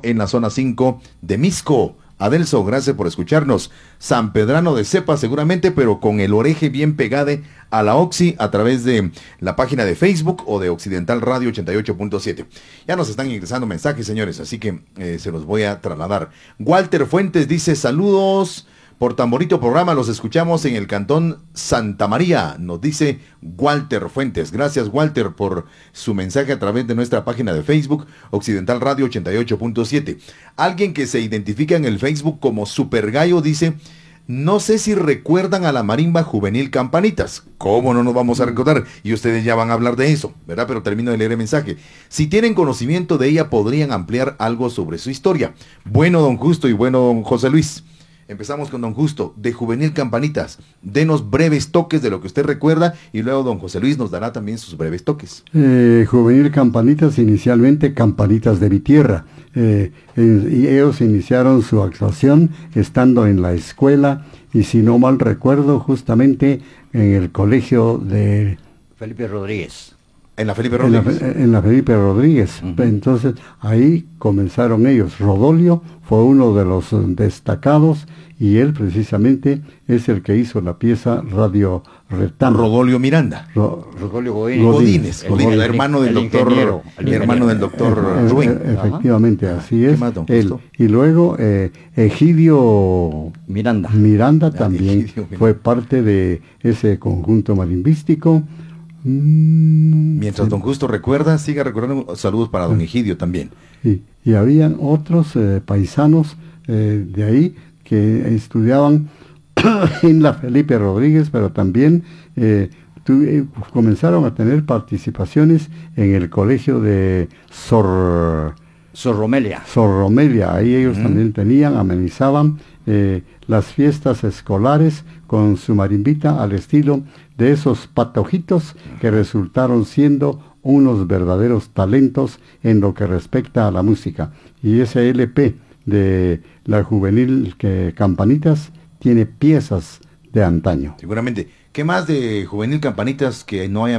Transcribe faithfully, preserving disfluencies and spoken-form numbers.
en la zona cinco de Misco. Adelso, gracias por escucharnos. San Pedrano de Cepa seguramente, pero con el oreje bien pegado a la Oxy a través de la página de Facebook o de Occidental Radio ochenta y ocho punto siete. Ya nos están ingresando mensajes, señores, así que eh, se los voy a trasladar. Walter Fuentes dice, saludos por tan bonito programa, los escuchamos en el cantón Santa María, nos dice Walter Fuentes. Gracias, Walter, por su mensaje a través de nuestra página de Facebook, Occidental Radio ochenta y ocho punto siete. Alguien que se identifica en el Facebook como Super Gallo dice, no sé si recuerdan a la marimba juvenil Campanitas. ¿Cómo no nos vamos a recordar? Y ustedes ya van a hablar de eso, ¿verdad? Pero termino de leer el mensaje. Si tienen conocimiento de ella, podrían ampliar algo sobre su historia. Bueno, don Justo, y bueno, don José Luis. Empezamos con don Justo, de Juvenil Campanitas. Denos breves toques de lo que usted recuerda y luego don José Luis nos dará también sus breves toques. Eh, Juvenil Campanitas, inicialmente Campanitas de mi tierra. Eh, eh, y ellos iniciaron su actuación estando en la escuela y si no mal recuerdo justamente en el colegio de Felipe Rodríguez. En la Felipe Rodríguez. En la, en la Felipe Rodríguez. Uh-huh. Entonces, ahí comenzaron ellos. Rodolio fue uno de los destacados y él precisamente es el que hizo la pieza Radio Retamo. Rodolio Miranda. Ro, Rodolio Godínez. Godínez, Godínez, el, el hermano del el doctor, ingeniero, el el hermano del doctor eh, Rubén. Eh, efectivamente, Ajá. así es. Más, él, y luego eh, Egidio Miranda. Miranda también Egidio, fue parte de ese conjunto marimbístico. Mientras don Justo recuerda, siga recordando, saludos para don Egidio también. Y, y habían otros eh, paisanos eh, de ahí que estudiaban en la Felipe Rodríguez, pero también eh, tu, eh, comenzaron a tener participaciones en el colegio de Sor... Sor Romelia. Sor Romelia, ahí ellos mm. también tenían, amenizaban eh, las fiestas escolares con su marimbita al estilo de esos patojitos que resultaron siendo unos verdaderos talentos en lo que respecta a la música. Y ese L P de la Juvenil que Campanitas tiene piezas de antaño. Seguramente. ¿Qué más de Juvenil Campanitas que no haya